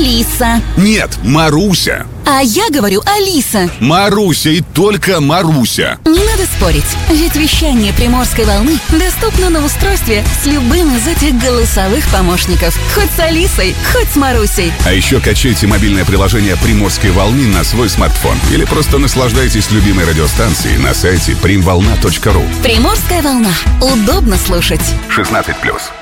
Алиса. Нет, Маруся. А я говорю Алиса. Маруся и только Маруся. Не надо спорить, ведь вещание Приморской волны доступно на устройстве с любым из этих голосовых помощников. Хоть с Алисой, хоть с Марусей. А еще качайте мобильное приложение «Приморской волны» на свой смартфон. Или просто наслаждайтесь любимой радиостанцией на сайте primvolna.ru. Приморская волна. Удобно слушать. 16+.